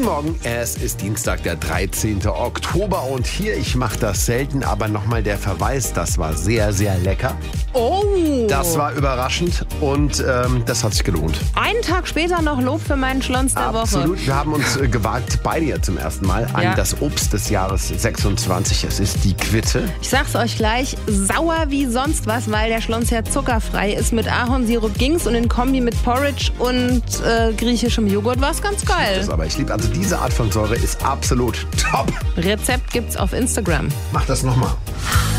Guten Morgen, es ist Dienstag, der 13. Oktober und hier, ich mache das selten, aber nochmal der Verweis, das war sehr, sehr lecker. Oh! Das war überraschend und das hat sich gelohnt. Einen Tag später noch Lob für meinen Schlons der Woche. Absolut, wir haben uns gewagt, beide ja zum ersten Mal, an das Obst des Jahres 26. Es ist die Quitte. Ich sag's euch gleich, sauer wie sonst was, weil der Schlons ja zuckerfrei ist. Mit Ahornsirup ging's und in Kombi mit Porridge und griechischem Joghurt war's ganz geil. Das aber ich liebe, also diese Art von Säure ist absolut top. Rezept gibt's auf Instagram. Mach das nochmal.